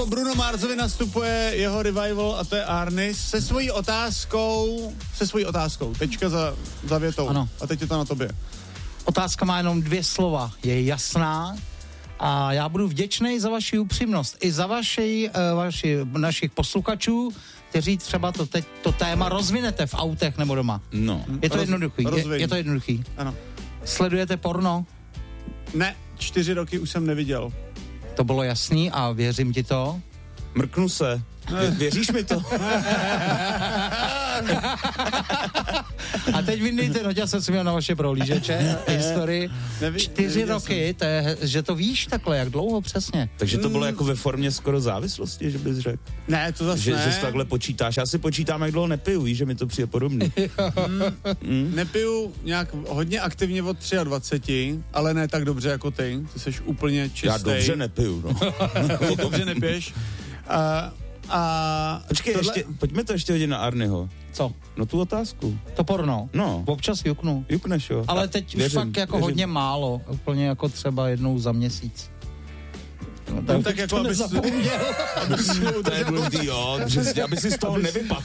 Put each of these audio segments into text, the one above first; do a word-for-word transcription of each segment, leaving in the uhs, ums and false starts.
Bruno Marsovi nastupuje jeho revival a to je Arnis se svojí otázkou, se svojí otázkou, tečka za, za větou. Ano. A teď je to na tobě. Otázka má jenom dvě slova, je jasná a já budu vděčný za vaši upřímnost i za vaši, uh, vaši našich posluchačů, kteří třeba to, teď, to téma rozvinete v autech nebo doma. No. Je to Roz, jednoduchý, je, je to jednoduchý. Ano. Sledujete porno? Ne, čtyři roky už jsem neviděl. To bylo jasný a věřím ti to. Mrknu se. Vě, věříš mi to? A teď vyndejte, no, já jsem si měl na vaše prohlížeče, historii. Neví, Čtyři roky, to je, že to víš takhle, jak dlouho přesně? Takže to bylo jako ve formě skoro závislosti, že bys řekl. Ne, to zase Že, ne. že si takhle počítáš. Já si počítám, jak dlouho nepiju, víš, že mi to přijde podobný. mm, mm. Nepiju nějak hodně aktivně od dvacet tři, ale ne tak dobře jako ty. Ty jsi úplně čistý. Já dobře nepiju, no. Ty dobře nepiješ. A, a Počkej, tohle... ještě, pojďme to ještě hodit na Arnyho. Co? No tu otázku. To porno? No. Občas juknu. Jukneš, jo. Ale A teď věřím, už fakt jako věřím. hodně málo. Úplně jako třeba jednou za měsíc. No, No, tak jako, abys, abys To je důležitý, jo, přesně, aby si z toho nevypadl.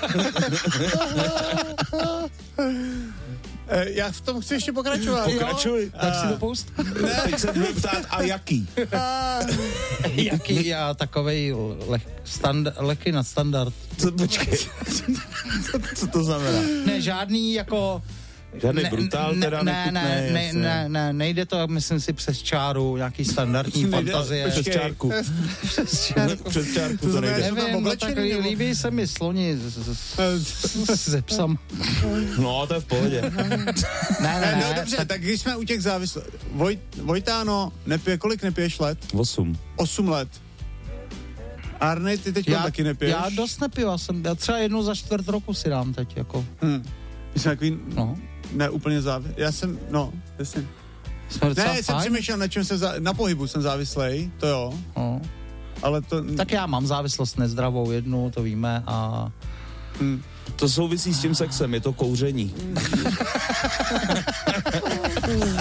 Já v tom chci ještě pokračovat. Pokračuj. Tak si to poust. Ne. Teď se budu ptát, a jaký? Jaký já takovej leh, stand, lehký nadstandard. Co, počkej. co, co to znamená? Ne, žádný jako... Žádný brutál teda ne, ne, nechutnej, ne, jasně. ne, ne, nejde to, myslím si, přes čáru, nějaký standardní Nejde, fantazie. Přes čárku. Přes čárku. Přes čárku to, znamená, nejde. že- Nevím, tam no, oblečený, tak nebo? líbí se mi sloni s- s- se psem. No, to je v pohodě. Ne, ne, Ne, no ne, dobře, tak tak když jsme u těch závislých. Voj, Vojtáno, nepije, kolik nepiješ let? Osm. Osm let. Arny, ty teď já, taky nepiješ? já dost nepiju, já, jsem, já třeba jednou za čtvrt roku si dám teď, jako, Hm. My jsme takový, no. ne úplně závislý. Já jsem, no, jasně. Jsme docela Ne, jsem fajn. přemýšlel, na čem jsem, zá... na pohybu jsem závislej, to jo, No. ale to... Tak já mám závislost nezdravou jednu, to víme, a Hm. To souvisí s tím sexem, je to kouření.